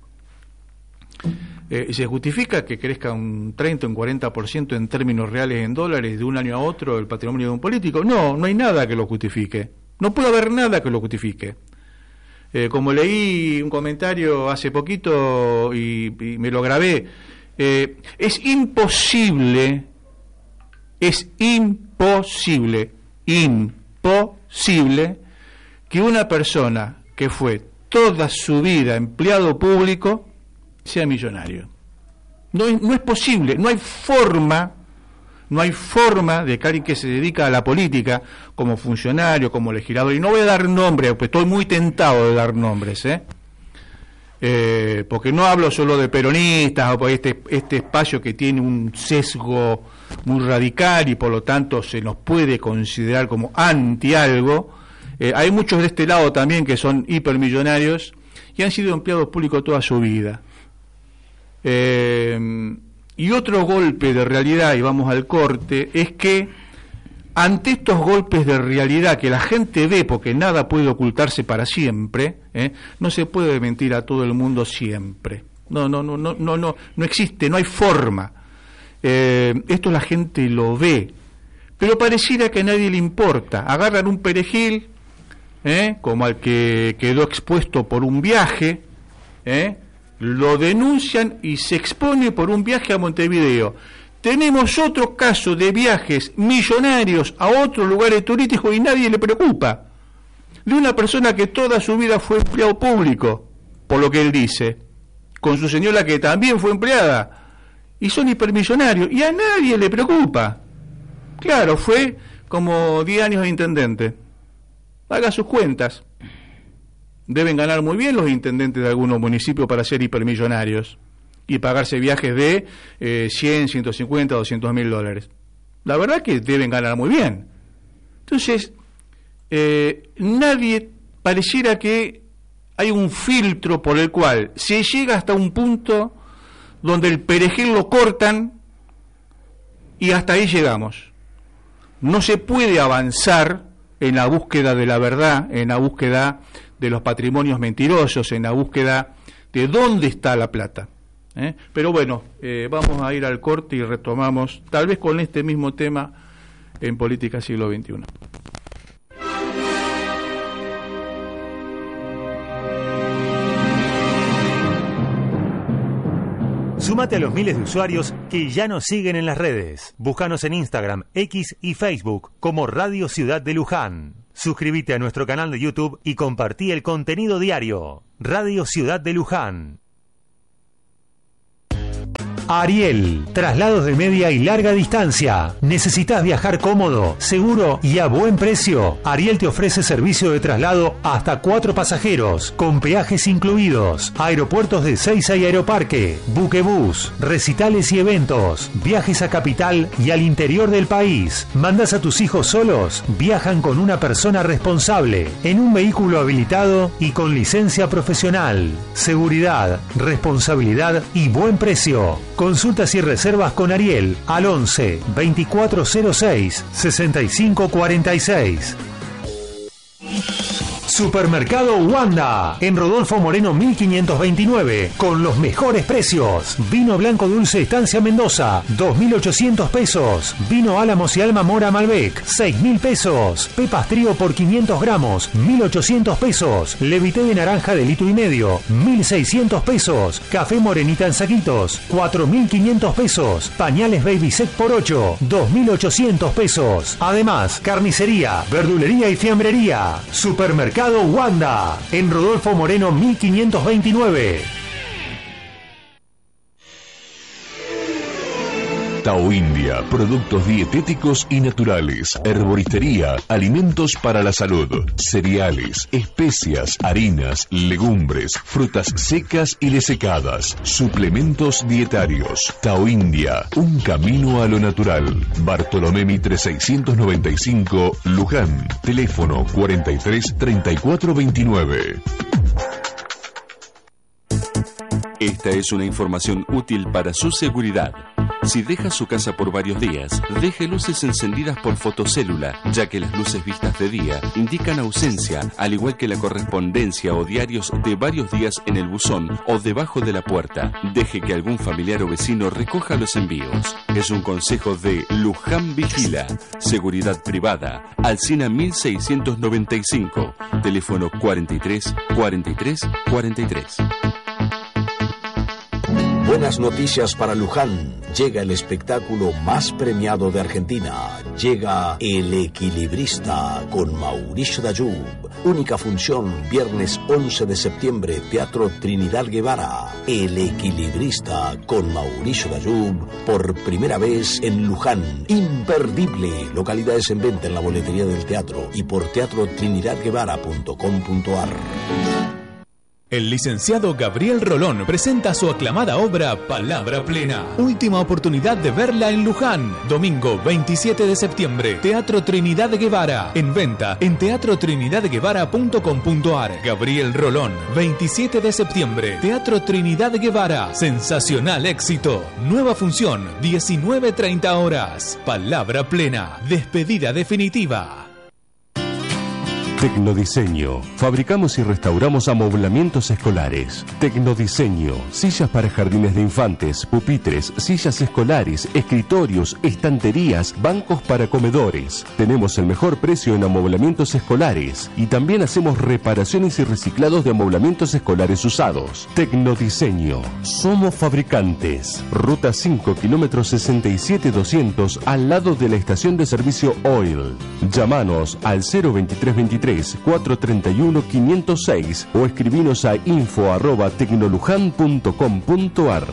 Eh, ¿Se justifica que crezca un treinta o un cuarenta por ciento en términos reales en dólares de un año a otro el patrimonio de un político? No, no hay nada que lo justifique. No puede haber nada que lo justifique. Eh, como leí un comentario hace poquito y, y me lo grabé, eh, es imposible, es imposible, imposible que una persona que fue toda su vida empleado público sea millonario. No es, no es posible, no hay forma, no hay forma de que alguien que se dedica a la política como funcionario, como legislador, y no voy a dar nombres, pues estoy muy tentado de dar nombres, ¿eh? Eh, porque no hablo solo de peronistas o por este, este espacio que tiene un sesgo muy radical y por lo tanto se nos puede considerar como anti algo. Eh, hay muchos de este lado también que son hipermillonarios y han sido empleados públicos toda su vida. Eh, y otro golpe de realidad, y vamos al corte, es que ante estos golpes de realidad que la gente ve, porque nada puede ocultarse para siempre, ¿eh? no se puede mentir a todo el mundo siempre. No, no, no, no, no, no, no existe, no hay forma. Eh, esto la gente lo ve, pero pareciera que a nadie le importa. Agarran un perejil, ¿eh? como al que quedó expuesto por un viaje, ¿eh? lo denuncian y se expone por un viaje a Montevideo. Tenemos otro caso de viajes millonarios a otros lugares turísticos y nadie le preocupa. De una persona que toda su vida fue empleado público, por lo que él dice, con su señora que también fue empleada, y son hipermillonarios, y a nadie le preocupa. Claro, fue como diez años de intendente. Haga sus cuentas. Deben ganar muy bien los intendentes de algunos municipios para ser hipermillonarios y pagarse viajes de eh, cien, ciento cincuenta, doscientos mil dólares. La verdad que deben ganar muy bien. Entonces, eh, nadie, pareciera que hay un filtro por el cual se llega hasta un punto donde el perejil lo cortan y hasta ahí llegamos. No se puede avanzar en la búsqueda de la verdad, en la búsqueda de los patrimonios mentirosos, en la búsqueda de dónde está la plata. ¿eh? Pero bueno, eh, vamos a ir al corte y retomamos, tal vez con este mismo tema, en Política Siglo veintiuno. Suma Sumate a los miles de usuarios que ya nos siguen en las redes. Búscanos en Instagram, X y Facebook como Radio Ciudad de Luján. Suscríbete a nuestro canal de YouTube y compartí el contenido diario. Radio Ciudad de Luján. Ariel, traslados de media y larga distancia. ¿Necesitas viajar cómodo, seguro y a buen precio? Ariel te ofrece servicio de traslado hasta cuatro pasajeros, con peajes incluidos, aeropuertos de Seiza y Aeroparque, buquebús, recitales y eventos, viajes a capital y al interior del país. ¿Mandas a tus hijos solos? Viajan con una persona responsable, en un vehículo habilitado y con licencia profesional. Seguridad, responsabilidad y buen precio. Consultas y reservas con Ariel al once, veinticuatro cero seis, sesenta y cinco cuarenta y seis. Supermercado Wanda, en Rodolfo Moreno mil quinientos veintinueve, con los mejores precios. Vino blanco dulce Estancia Mendoza, dos mil ochocientos pesos. Vino Álamos y Alma Mora Malbec, seis mil pesos. Pepas Trío por quinientos gramos, mil ochocientos pesos. Levité de naranja de litro y medio, mil seiscientos pesos. Café Morenita en saquitos, cuatro mil quinientos pesos. Pañales Baby Set por ocho, dos mil ochocientos pesos. Además, carnicería, verdulería y fiambrería. Supermercado Wanda, en Rodolfo Moreno mil quinientos veintinueve. Tao India, productos dietéticos y naturales, herboristería, alimentos para la salud, cereales, especias, harinas, legumbres, frutas secas y desecadas, suplementos dietarios. Tao India, un camino a lo natural. Bartolomé Mitre seiscientos noventa y cinco, Luján. Teléfono cuarenta y tres, treinta y cuatro veintinueve. Esta es una información útil para su seguridad. Si deja su casa por varios días, deje luces encendidas por fotocélula, ya que las luces vistas de día indican ausencia, al igual que la correspondencia o diarios de varios días en el buzón o debajo de la puerta. Deje que algún familiar o vecino recoja los envíos. Es un consejo de Luján Vigila. Seguridad privada. Alsina mil seiscientos noventa y cinco. Teléfono cuarenta y tres, cuarenta y tres, cuarenta y tres. Buenas noticias para Luján. Llega el espectáculo más premiado de Argentina. Llega El Equilibrista con Mauricio Dayub. Única función, viernes once de septiembre, Teatro Trinidad Guevara. El Equilibrista con Mauricio Dayub, por primera vez en Luján. Imperdible. Localidades en venta en la boletería del teatro y por teatro trinidad guevara punto com punto ar. El licenciado Gabriel Rolón presenta su aclamada obra Palabra Plena. Última oportunidad de verla en Luján. Domingo veintisiete de septiembre. Teatro Trinidad Guevara. En venta en teatro trinidad guevara punto com punto ar. Gabriel Rolón. veintisiete de septiembre. Teatro Trinidad Guevara. Sensacional éxito. Nueva función. diecinueve treinta horas. Palabra Plena. Despedida definitiva. Tecnodiseño. Fabricamos y restauramos amoblamientos escolares. Tecnodiseño. Sillas para jardines de infantes, pupitres, sillas escolares, escritorios, estanterías, bancos para comedores. Tenemos el mejor precio en amoblamientos escolares y también hacemos reparaciones y reciclados de amoblamientos escolares usados. Tecnodiseño. Somos fabricantes. Ruta cinco, kilómetro sesenta y siete doscientos, al lado de la estación de servicio Oil. Llámanos al cero veintitrés veintitrés, cuatrocientos treinta y uno, quinientos seis o escribinos a info arroba tecnolujan punto com punto ar.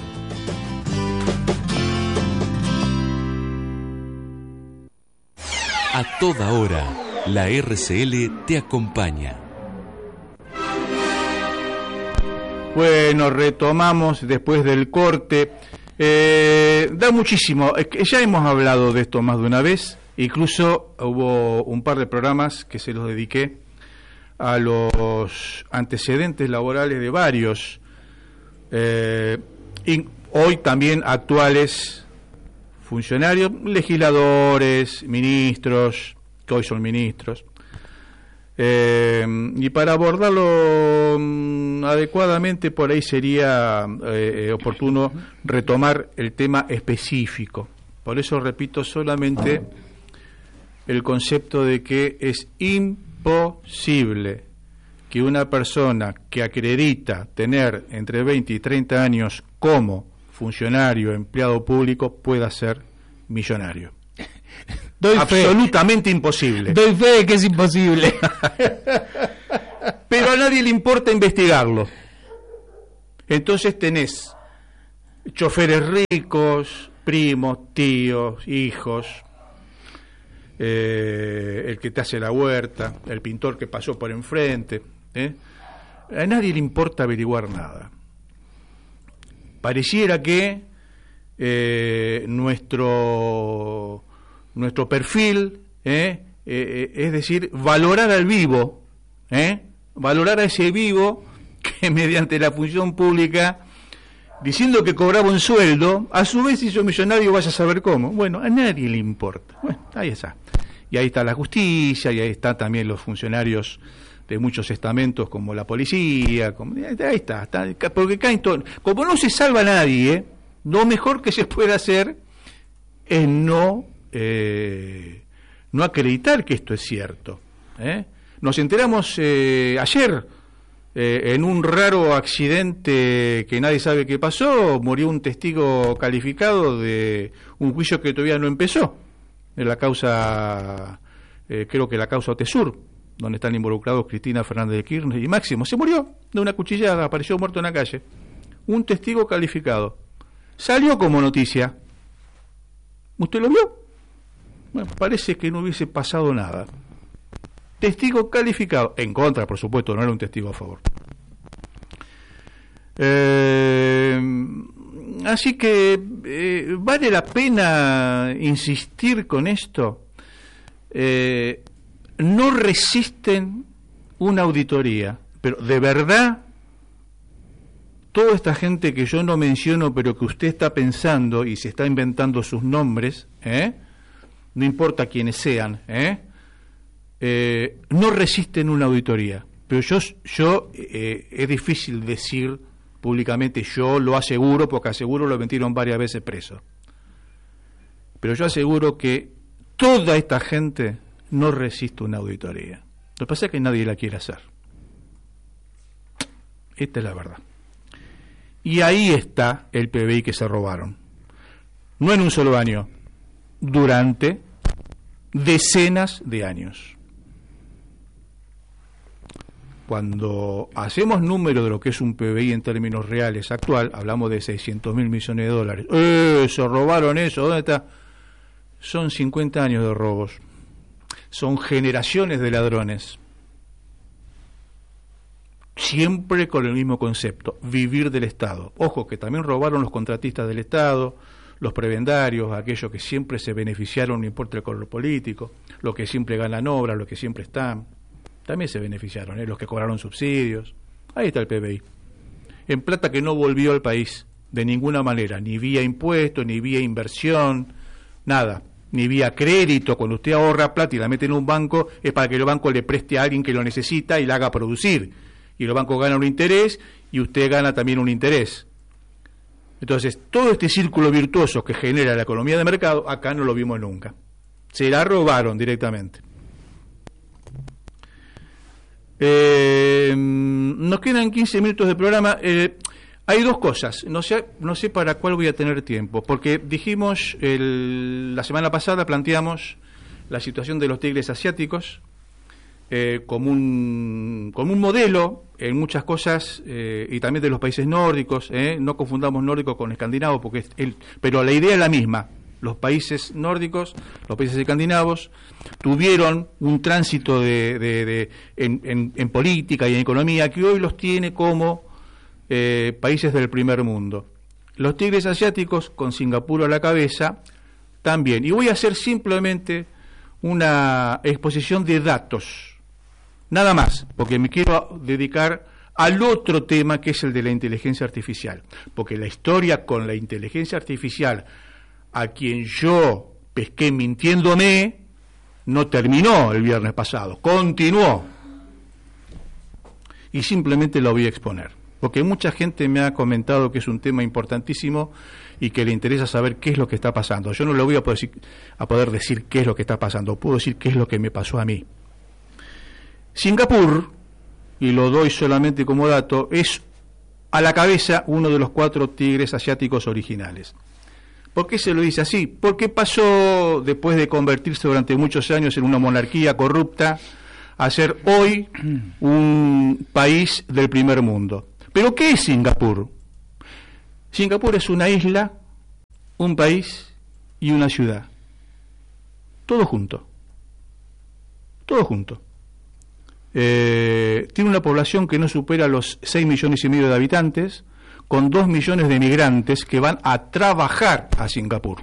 A toda hora, la R C L te acompaña. Bueno, retomamos después del corte. Eh, da muchísimo. Ya hemos hablado de esto más de una vez. Incluso hubo un par de programas que se los dediqué a los antecedentes laborales de varios, eh, y hoy también actuales funcionarios, legisladores, ministros, que hoy son ministros. Eh, y para abordarlo um, adecuadamente, por ahí sería eh, oportuno retomar el tema específico. Por eso repito solamente el concepto de que es imposible que una persona que acredita tener entre veinte y treinta años como funcionario, empleado público, pueda ser millonario. Doy Absolutamente fe. imposible. Doy fe de que es imposible. Pero a nadie le importa investigarlo. Entonces tenés choferes ricos, primos, tíos, hijos, eh, el que te hace la huerta, el pintor que pasó por enfrente, ¿eh? A nadie le importa averiguar nada. Pareciera que eh, nuestro nuestro perfil, ¿eh? Eh, es decir, valorar al vivo, ¿eh? valorar a ese vivo que mediante la función pública, diciendo que cobraba un sueldo, a su vez hizo millonario, vaya a saber cómo. Bueno, a nadie le importa. Bueno, ahí está. Y ahí está la justicia, y ahí están también los funcionarios de muchos estamentos como la policía, como, ahí está, está, porque caen todo. Como no se salva a nadie, ¿eh? Lo mejor que se puede hacer es no eh, no acreditar que esto es cierto. ¿eh? Nos enteramos eh, ayer, eh, en un raro accidente que nadie sabe qué pasó, murió un testigo calificado de un juicio que todavía no empezó, de la causa, eh, creo que la causa Otesur, donde están involucrados Cristina Fernández de Kirchner y Máximo. Se murió de una cuchillada, apareció muerto en la calle. Un testigo calificado. Salió como noticia. ¿Usted lo vio? Bueno, parece que no hubiese pasado nada. Testigo calificado. En contra, por supuesto, no era un testigo a favor. Eh, así que eh, vale la pena insistir con esto. Eh, no resisten una auditoría, pero de verdad, toda esta gente que yo no menciono, pero que usted está pensando y se está inventando sus nombres, ¿eh? no importa quiénes sean, ¿eh? Eh, no resisten una auditoría. Pero yo, yo eh, es difícil decir públicamente, yo lo aseguro, porque aseguro lo metieron varias veces preso. Pero yo aseguro que toda esta gente no resiste una auditoría. Lo que pasa es que nadie la quiere hacer. Esta es la verdad. Y ahí está el P B I que se robaron. No en un solo año, durante decenas de años. Cuando hacemos número de lo que es un P B I en términos reales actual, hablamos de seiscientos mil millones de dólares. ¡Eh! Se robaron eso, ¿dónde está? Son cincuenta años de robos. Son generaciones de ladrones. Siempre con el mismo concepto, vivir del Estado. Ojo, que también robaron los contratistas del Estado, los prebendarios, aquellos que siempre se beneficiaron, no importa el color político, los que siempre ganan obras, los que siempre están, también se beneficiaron, ¿eh? los que cobraron subsidios. Ahí está el P B I. En plata que no volvió al país de ninguna manera, ni vía impuestos, ni vía inversión, nada. Ni vía crédito. Cuando usted ahorra plata y la mete en un banco, es para que el banco le preste a alguien que lo necesita y la haga producir. Y los bancos ganan un interés y usted gana también un interés. Entonces, todo este círculo virtuoso que genera la economía de mercado, acá no lo vimos nunca. Se la robaron directamente. Eh, nos quedan quince minutos de programa. Eh, hay dos cosas. No sé, no sé para cuál voy a tener tiempo, porque dijimos, el, la semana pasada planteamos la situación de los tigres asiáticos eh, como, un, como un modelo en muchas cosas, eh, y también de los países nórdicos, eh, no confundamos nórdico con escandinavo, porque es el, pero la idea es la misma. Los países nórdicos, los países escandinavos, tuvieron un tránsito de, de, de, en, en, en política y en economía que hoy los tiene como eh, países del primer mundo. Los tigres asiáticos, con Singapur a la cabeza, también. Y voy a hacer simplemente una exposición de datos. Nada más, porque me quiero dedicar al otro tema, que es el de la inteligencia artificial. Porque la historia con la inteligencia artificial, a quien yo pesqué mintiéndome, no terminó el viernes pasado, continuó. Y simplemente lo voy a exponer. Porque mucha gente me ha comentado que es un tema importantísimo y que le interesa saber qué es lo que está pasando. Yo no le voy a poder decir, a poder decir qué es lo que está pasando, puedo decir qué es lo que me pasó a mí. Singapur, y lo doy solamente como dato, es a la cabeza uno de los cuatro tigres asiáticos originales. ¿Por qué se lo dice así? Porque pasó, después de convertirse durante muchos años en una monarquía corrupta, a ser hoy un país del primer mundo. ¿Pero qué es Singapur? Singapur es una isla, un país y una ciudad. Todo junto. Todo junto. Eh, tiene una población que no supera los seis millones y medio de habitantes, con dos millones de migrantes que van a trabajar a Singapur.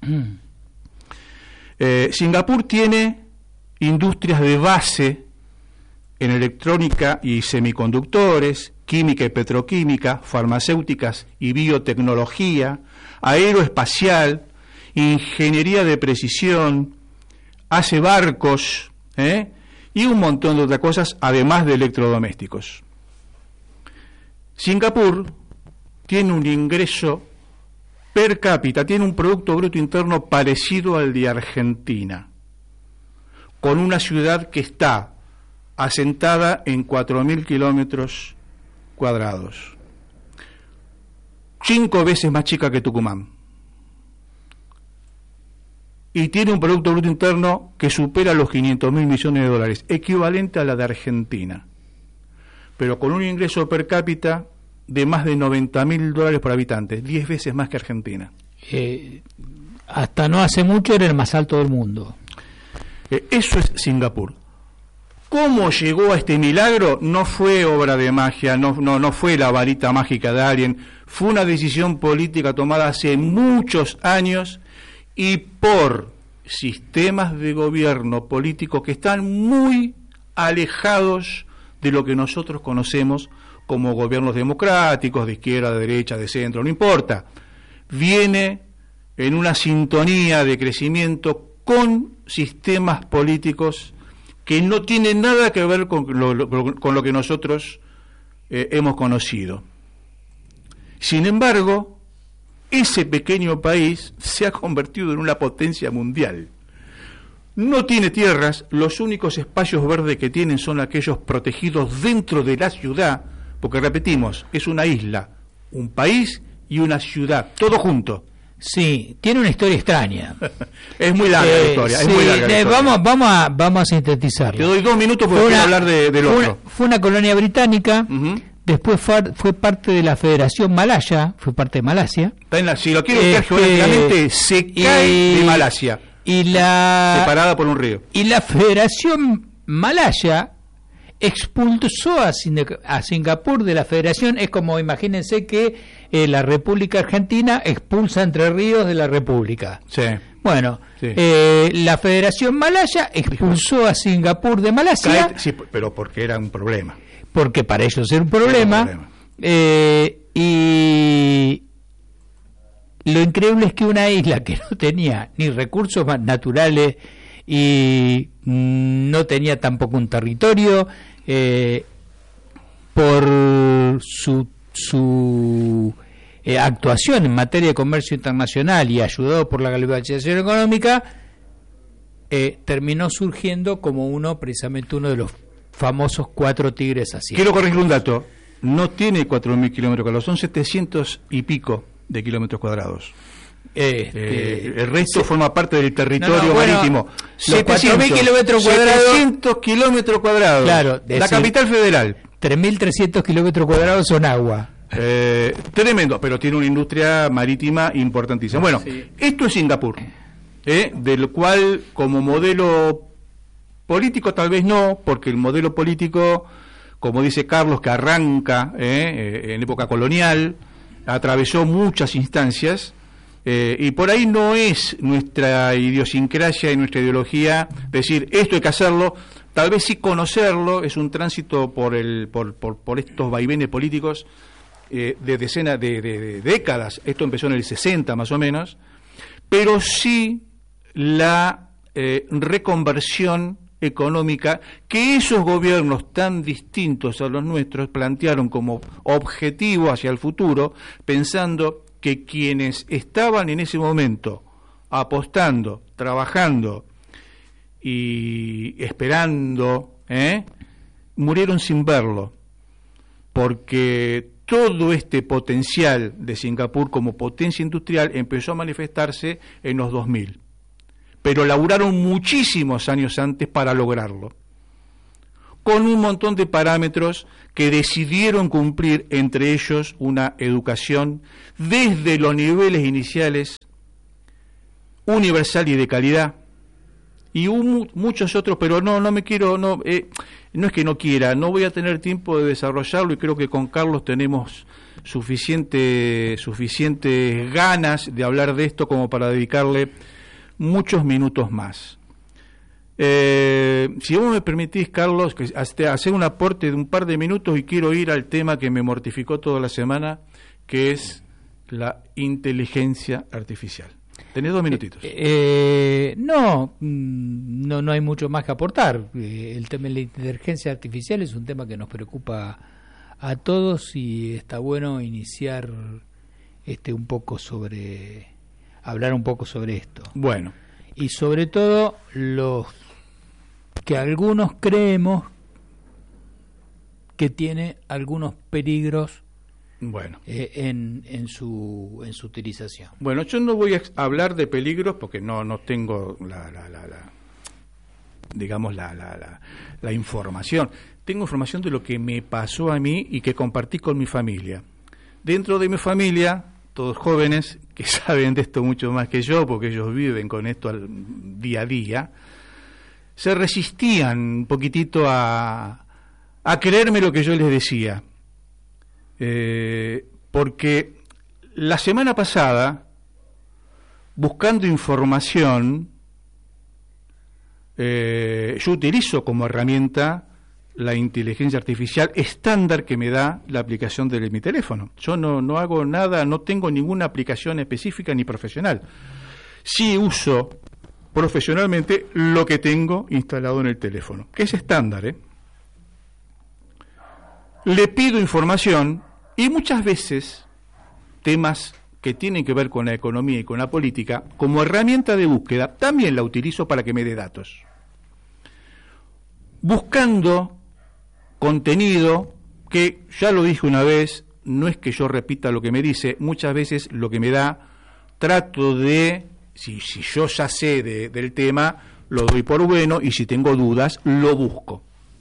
Eh, Singapur tiene industrias de base en electrónica y semiconductores, química y petroquímica, farmacéuticas y biotecnología, aeroespacial, ingeniería de precisión, hace barcos, ¿eh? y un montón de otras cosas, además de electrodomésticos. Singapur tiene un ingreso per cápita, tiene un Producto Bruto Interno parecido al de Argentina, con una ciudad que está asentada en cuatro mil kilómetros cuadrados, cinco veces más chica que Tucumán, y tiene un Producto Bruto Interno que supera los quinientos mil millones de dólares, equivalente a la de Argentina, pero con un ingreso per cápita de más de noventa mil dólares por habitante, diez veces más que Argentina. Eh, hasta no hace mucho era el más alto del mundo. Eh, eso es Singapur. ¿Cómo llegó a este milagro? No fue obra de magia, no, no, no fue la varita mágica de alguien, fue una decisión política tomada hace muchos años y por sistemas de gobierno político que están muy alejados de lo que nosotros conocemos como gobiernos democráticos, de izquierda, de derecha, de centro, no importa. Viene en una sintonía de crecimiento con sistemas políticos que no tienen nada que ver con lo, lo, con lo que nosotros eh, hemos conocido. Sin embargo, ese pequeño país se ha convertido en una potencia mundial. No tiene tierras, los únicos espacios verdes que tienen son aquellos protegidos dentro de la ciudad, porque repetimos, es una isla, un país y una ciudad, todo junto. Sí, tiene una historia extraña. Es muy larga eh, la historia, sí, es muy larga la eh, historia. Vamos, vamos, a, vamos a sintetizarlo. Te doy dos minutos porque quiero hablar de, del fue otro. Una, fue una colonia británica, uh-huh. después fue, fue parte de la Federación Malaya, fue parte de Malasia. Está en la, si lo quiero buscar Este, geográficamente, se cae y, de Malasia, y la, separada por un río. Y la Federación Malaya expulsó a, Sing- a Singapur de la Federación. Es como, imagínense que eh, la República Argentina expulsa a Entre Ríos de la República. Sí. Bueno, Sí. eh, la Federación Malaya expulsó a Singapur de Malasia. Cae, sí, pero porque era un problema. Porque para ellos era un problema. Era un problema. Eh, y lo increíble es que una isla que no tenía ni recursos naturales y no tenía tampoco un territorio, eh, por su, su eh, actuación en materia de comercio internacional y ayudado por la globalización económica, eh, terminó surgiendo como uno, precisamente uno de los famosos cuatro tigres asiáticos. Quiero corregir un dato, no tiene cuatro mil kilómetros cuadrados, son setecientos y pico de kilómetros cuadrados. Este, Eh, el resto sí. forma parte del territorio No, no, bueno, marítimo. los cuatro mil kilómetros cuadrados. setecientos kilómetros cuadrados. Claro, de la ese- capital federal. tres mil trescientos kilómetros cuadrados son agua. Eh, tremendo, pero tiene una industria marítima importantísima. Bueno, Sí. esto es Singapur, eh, del cual como modelo político tal vez no, porque el modelo político, como dice Carlos, que arranca eh, eh, en época colonial, atravesó muchas instancias, eh, y por ahí no es nuestra idiosincrasia y nuestra ideología decir esto hay que hacerlo. Tal vez sí conocerlo, es un tránsito por el por, por, por estos vaivenes políticos eh, de decenas de, de, de décadas. Esto empezó en el sesenta más o menos, pero sí la eh, reconversión económica que esos gobiernos tan distintos a los nuestros plantearon como objetivo hacia el futuro, pensando que quienes estaban en ese momento apostando, trabajando y esperando, ¿eh? murieron sin verlo, porque todo este potencial de Singapur como potencia industrial empezó a manifestarse en los dos mil. Pero laburaron muchísimos años antes para lograrlo, con un montón de parámetros que decidieron cumplir, entre ellos una educación desde los niveles iniciales, universal y de calidad, y un, muchos otros, pero no, no me quiero, no, eh, no es que no quiera, no voy a tener tiempo de desarrollarlo, y creo que con Carlos tenemos suficiente, suficientes ganas de hablar de esto como para dedicarle muchos minutos más. Eh, si vos me permitís, Carlos, que hasta hacer un aporte de un par de minutos, y quiero ir al tema que me mortificó toda la semana, que es la inteligencia artificial. Tenés dos minutitos. Eh, eh, no, no, no hay mucho más que aportar. Eh, el tema de la inteligencia artificial es un tema que nos preocupa a todos, y está bueno iniciar este un poco sobre, hablar un poco sobre esto. Bueno. Y sobre todo los que algunos creemos que tiene algunos peligros. Bueno, eh, en, en su en su utilización. Bueno, yo no voy a hablar de peligros porque no no tengo la, la, la, la digamos la, la, la, la información. Tengo información de lo que me pasó a mí y que compartí con mi familia. Dentro de mi familia, todos jóvenes que saben de esto mucho más que yo, porque ellos viven con esto al día a día, se resistían un poquitito a, a creerme lo que yo les decía. Eh, porque la semana pasada, buscando información, eh, yo utilizo como herramienta la inteligencia artificial estándar que me da la aplicación de mi teléfono. Yo no, no hago nada, no tengo ninguna aplicación específica ni profesional. Sí uso profesionalmente lo que tengo instalado en el teléfono, que es estándar, ¿eh? Le pido información, y muchas veces temas que tienen que ver con la economía y con la política, como herramienta de búsqueda, también la utilizo para que me dé datos. Buscando contenido que, ya lo dije una vez, no es que yo repita lo que me dice, muchas veces lo que me da, trato de, si, si yo ya sé de, del tema, lo doy por bueno, y si tengo dudas, lo busco.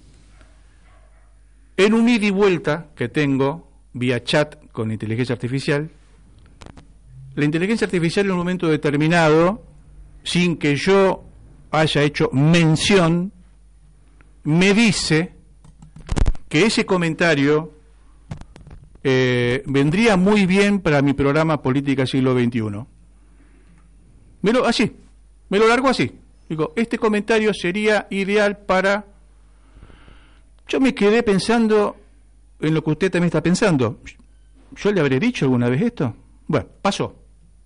En un ida y vuelta que tengo vía chat con inteligencia artificial, la inteligencia artificial en un momento determinado, sin que yo haya hecho mención, me dice que ese comentario eh, vendría muy bien para mi programa Política Siglo veintiuno. Me lo, así, me lo largo así. Digo, este comentario sería ideal para... Yo me quedé pensando en lo que usted también está pensando. ¿Yo le habré dicho alguna vez esto? Bueno, pasó.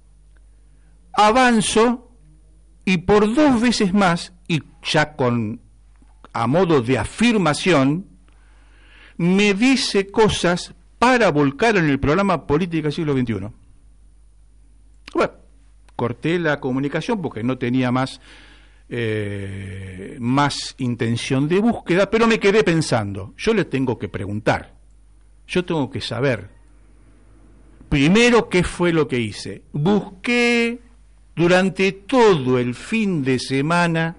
Avanzo, y por dos veces más, y ya con a modo de afirmación, me dice cosas para volcar en el programa Política Siglo veintiuno. Bueno, corté la comunicación porque no tenía más eh, más intención de búsqueda, pero me quedé pensando, yo le tengo que preguntar, yo tengo que saber primero qué fue lo que hice. Busqué durante todo el fin de semana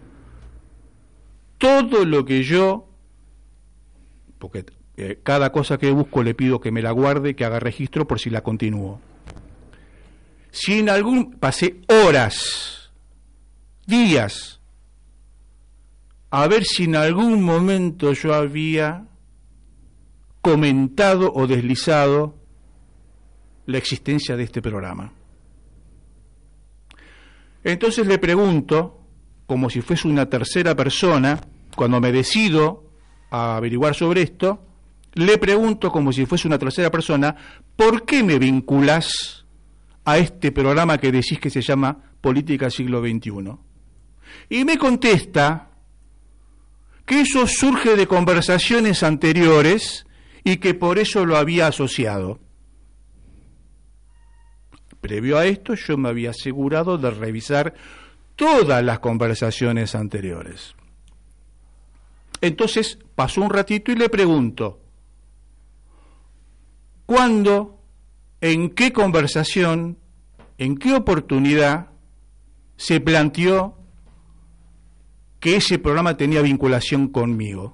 todo lo que yo, porque eh, cada cosa que busco le pido que me la guarde, que haga registro por si la continúo. Si en algún, pasé horas, días, a ver si en algún momento yo había comentado o deslizado la existencia de este programa. Entonces le pregunto, como si fuese una tercera persona, cuando me decido a averiguar sobre esto, le pregunto como si fuese una tercera persona, ¿por qué me vinculás a este programa que decís que se llama Política Siglo veintiuno? Y me contesta que eso surge de conversaciones anteriores y que por eso lo había asociado. Previo a esto, yo me había asegurado de revisar todas las conversaciones anteriores. Entonces pasó un ratito y le pregunto, cuándo, en qué conversación, en qué oportunidad se planteó que ese programa tenía vinculación conmigo.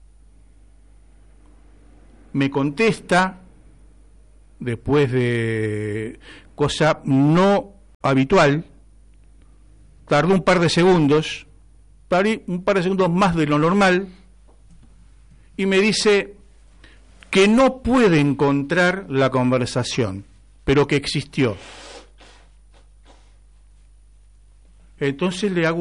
Me contesta, después de cosa no habitual, tardó un par de segundos, un par de segundos más de lo normal, y me dice que no puede encontrar la conversación, pero que existió. Entonces le hago